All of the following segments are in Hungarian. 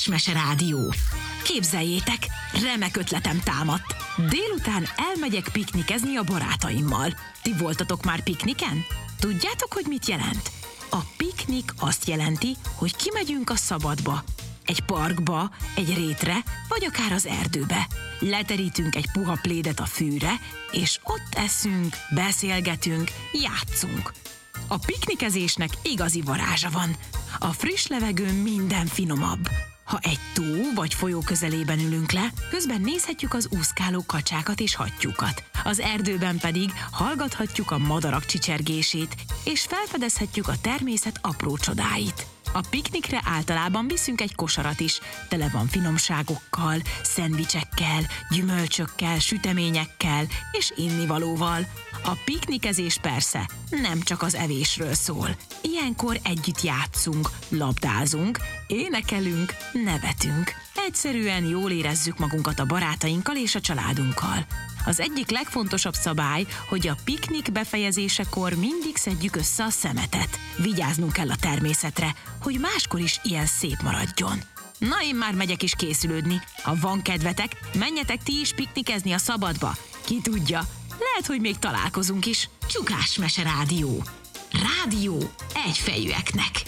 Csukás-mese rádió. Képzeljétek, remek ötletem támadt. Délután elmegyek piknikezni a barátaimmal. Ti voltatok már pikniken? Tudjátok, hogy mit jelent? A piknik azt jelenti, hogy kimegyünk a szabadba. Egy parkba, egy rétre, vagy akár az erdőbe. Leterítünk egy puha plédet a fűre, és ott eszünk, beszélgetünk, játszunk. A piknikezésnek igazi varázsa van. A friss levegőn minden finomabb. Ha egy tó vagy folyó közelében ülünk le, közben nézhetjük az úszkáló kacsákat és hattyúkat. Az erdőben pedig hallgathatjuk a madarak csicsergését, és felfedezhetjük a természet apró csodáit. A piknikre általában viszünk egy kosarat is, tele van finomságokkal, szendvicsekkel, gyümölcsökkel, süteményekkel és innivalóval. A piknikezés persze nem csak az evésről szól. Ilyenkor együtt játszunk, labdázunk, énekelünk, nevetünk. Egyszerűen jól érezzük magunkat a barátainkkal és a családunkkal. Az egyik legfontosabb szabály, hogy a piknik befejezésekor mindig szedjük össze a szemetet. Vigyáznunk kell a természetre, hogy máskor is ilyen szép maradjon. Na, én már megyek is készülődni. Ha van kedvetek, menjetek ti is piknikezni a szabadba. Ki tudja, lehet, hogy még találkozunk is. Csukás-mese rádió. Rádió egyfejűeknek.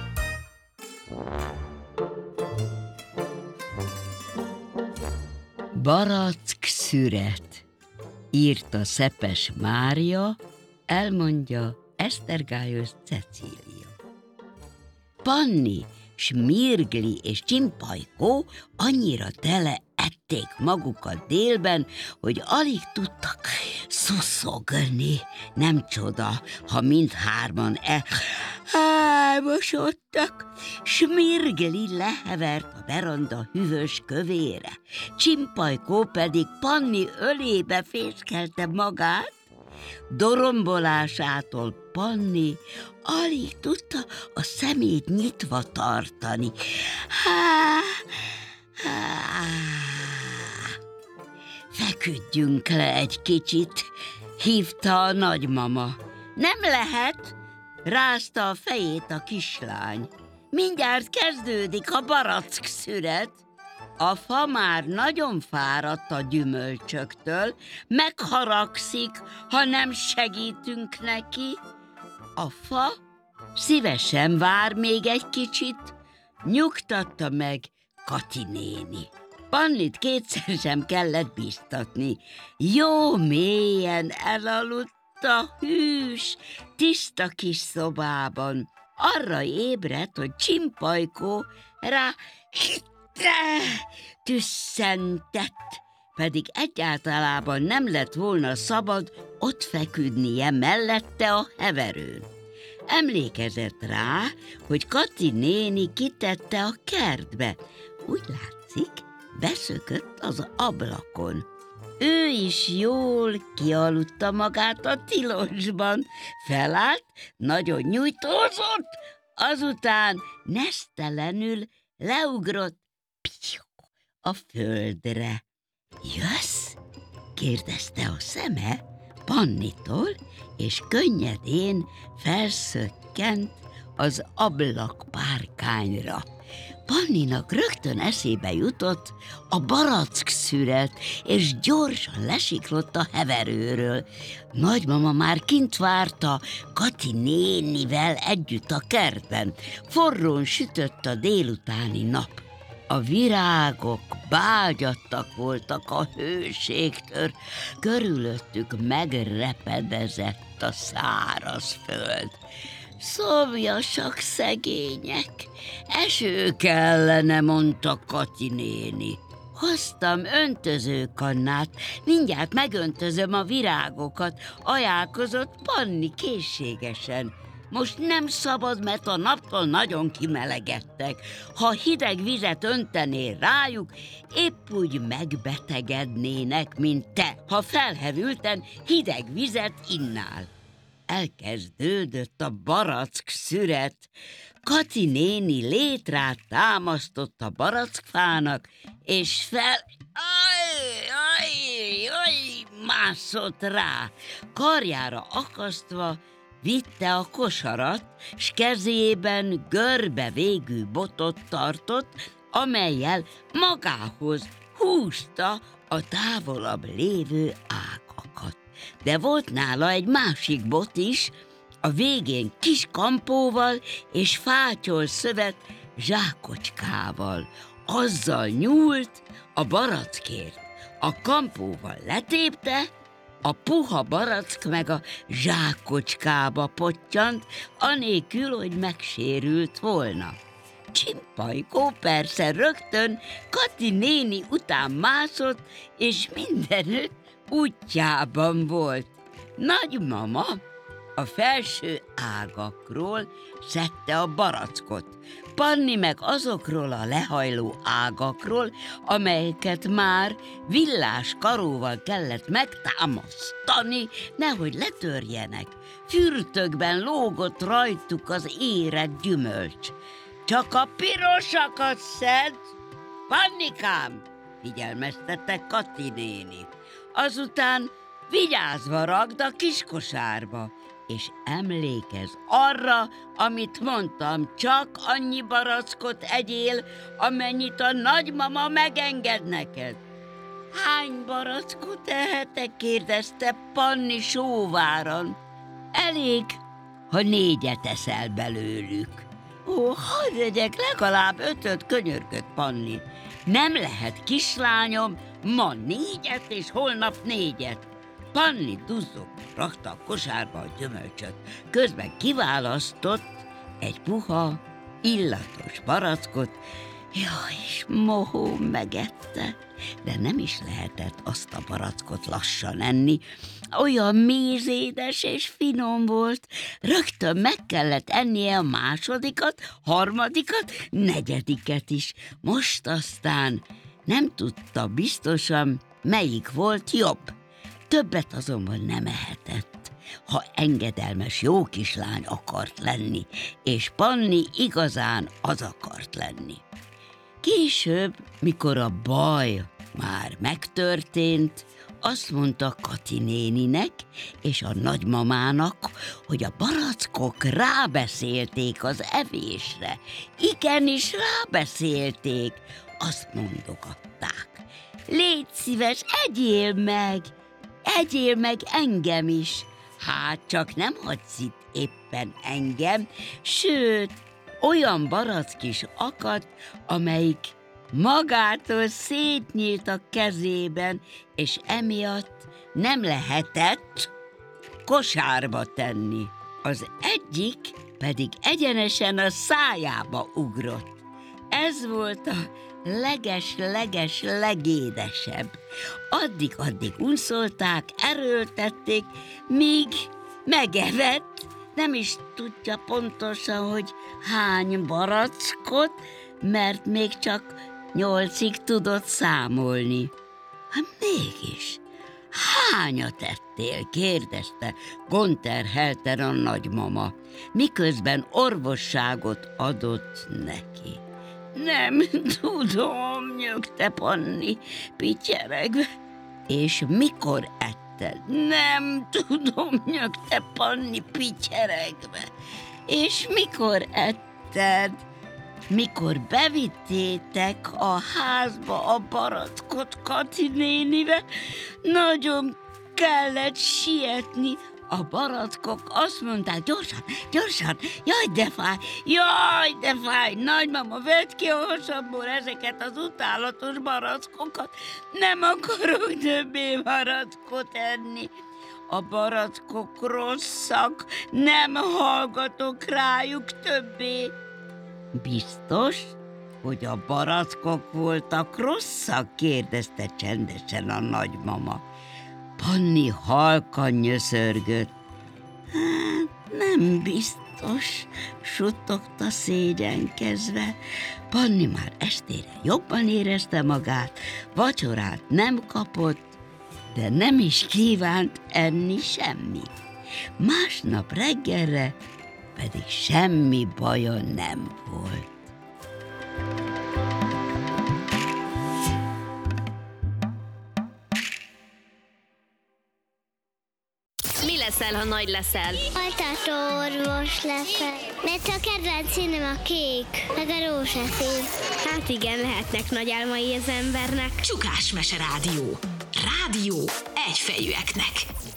Barack-szüret, írta Szepes Mária, elmondja Esztergályos Cecília. Panni, Smirgli és Csimpajkó annyira tele ették magukat délben, hogy alig tudtak szuszogni. Nem csoda, ha mindhárman elmosodtak. Smirgli lehevert a veranda hűvös kövére, Csimpajkó pedig Panni ölébe fészkelte magát. Dorombolásától Panni alig tudta a szemét nyitva tartani. Feküdjünk le egy kicsit, hívta a nagymama. Nem lehet, rázta a fejét a kislány. Mindjárt kezdődik a barack-szüret. A fa már nagyon fáradt a gyümölcsöktől, megharagszik, ha nem segítünk neki. A fa szívesen vár még egy kicsit, nyugtatta meg Kati néni. Pannit kétszer sem kellett biztatni. Jó mélyen elaludt a hűs, tiszta kis szobában. Arra ébredt, hogy Csimpajkó rá tüsszentett, pedig egyáltalában nem lett volna szabad ott feküdnie mellette a heverőn. Emlékezett rá, hogy Kati néni kitette a kertbe. Úgy látszik, beszökött az ablakon. Ő is jól kialudta magát a tilosban. Felállt, nagyon nyújtózott, azután nesztelenül leugrott a földre. Jössz? Kérdezte a szeme Pannitól, és könnyedén felszökkent az ablakpárkányra. Panninak rögtön eszébe jutott a barack-szüret, és gyorsan lesiklott a heverőről. Nagymama már kint várta Kati nénivel együtt a kertben. Forrón sütött a délutáni nap. A virágok bágyattak voltak a hőségtől, körülöttük megrepedezett a száraz föld. Szomjasak szegények, eső kellene, mondta Kati néni. Hoztam öntözőkannát, mindjárt megöntözöm a virágokat, ajánlkozott Panni készségesen. Most nem szabad, mert a naptól nagyon kimelegedtek. Ha hideg vizet öntenél rájuk, épp úgy megbetegednének, mint te, ha felhevülten hideg vizet innál. Elkezdődött a barack-szüret. Kati néni létrát támasztott a barackfának, és mászott rá. Karjára akasztva vitte a kosarat, s kezében görbe végű botot tartott, amellyel magához húzta a távolabb lévő ágakat. De volt nála egy másik bot is, a végén kis kampóval és fátyol szövet zsákocskával. Azzal nyúlt a barackért. A kampóval letépte, a puha barack meg a zsákocskába pottyant, anélkül, hogy megsérült volna. Csimpajkó persze rögtön Kati néni után mászott, és mindenütt útjában volt. Nagymama a felső ágakról szedte a barackot, Panni meg azokról a lehajló ágakról, amelyeket már villás karóval kellett megtámasztani, nehogy letörjenek. Fürtökben lógott rajtuk az érett gyümölcs. Csak a pirosakat szed, Pannikám, figyelmeztette Kati néni. Azután vigyázva rakd a kiskosárba, és emlékezz arra, amit mondtam, csak annyi barackot egyél, amennyit a nagymama megenged neked. Hány barackot tehetek? Kérdezte Panni sóváran. Elég, ha 4 eszel belőlük. Ó, hadd egyek legalább 5, könyörgött Panni. Nem lehet, kislányom, ma 4 és holnap 4. Panni duzzog, rakta a kosárba a gyümölcsöt. Közben kiválasztott egy puha, illatos barackot, és mohón megette. De nem is lehetett azt a barackot lassan enni. Olyan mézédes és finom volt. Rögtön meg kellett ennie a másodikat, harmadikat, 4. is. Most aztán nem tudta biztosan, melyik volt jobb. Többet azonban nem ehetett, ha engedelmes jó kislány akart lenni, és Panni igazán az akart lenni. Később, mikor a baj már megtörtént, azt mondta Kati néninek és a nagymamának, hogy a barackok rábeszélték az evésre. Igenis rábeszélték, azt mondogatták. Légy szíves, egyél meg engem is. Hát csak nem hagysz itt éppen engem, sőt, olyan barack is akadt, amelyik magától szétnyílt a kezében, és emiatt nem lehetett kosárba tenni. Az egyik pedig egyenesen a szájába ugrott. Ez volt a leges legédesebb. Addig unszolták, erőltették, míg megevett, nem is tudja pontosan, hogy hány barackot, mert még csak 8-ig tudott számolni. Hát mégis, hányat ettél? Kérdezte gonterhelten a nagymama, miközben orvosságot adott neki. Nem tudom, nyögte Panni pityeregve. És mikor etted? Nem tudom, nyögte Panni pityeregve. És mikor etted? Mikor bevittétek a házba a barackot Kati nénivel, nagyon kellett sietni. A barackok azt mondták, gyorsan, jaj de fáj, nagymama, vedd ki a hasamból ezeket az utálatos barackokat, nem akarok többé barackot enni. A barackok rosszak, nem hallgatok rájuk többé. Biztos, hogy a barackok voltak rosszak? Kérdezte csendesen a nagymama. Panni halkan nyöszörgött. Hát, nem biztos, suttogta szégyenkezve. Panni már estére jobban érezte magát, vacsorát nem kapott, de nem is kívánt enni semmit. Másnap reggelre pedig semmi baja nem volt. leszel, ha nagy leszel? Altatóorvos leszek, mert a kedvenc színem a kék, meg a rózsaszín. Hát igen, lehetnek nagy álmai az embernek. Csukás Mese Rádió. Rádió egyfejűeknek.